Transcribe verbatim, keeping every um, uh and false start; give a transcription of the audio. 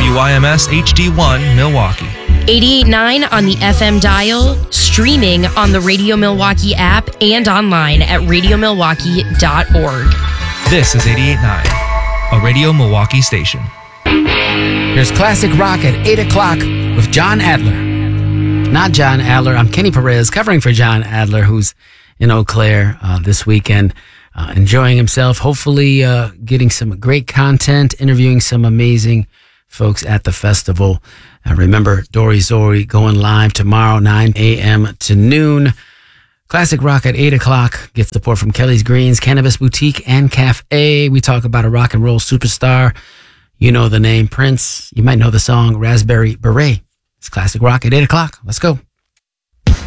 W I M S H D one Milwaukee. eighty-eight point nine on the F M dial, streaming on the Radio Milwaukee app and online at radio milwaukee dot org. This is eighty-eight point nine, a Radio Milwaukee station. Here's Classic Rock at eight o'clock with John Adler. Not John Adler, I'm Kenny Perez, covering for John Adler, who's in Eau Claire uh, this weekend, uh, enjoying himself, hopefully uh, getting some great content, interviewing some amazing folks at the festival. Uh, remember, Dory Zori going live tomorrow, nine a.m. to noon. Classic Rock at eight o'clock gets support from Kelly's Greens, Cannabis Boutique, and Cafe. We talk about a rock and roll superstar. You know the name Prince. You might know the song Raspberry Beret. It's Classic Rock at eight o'clock. Let's go.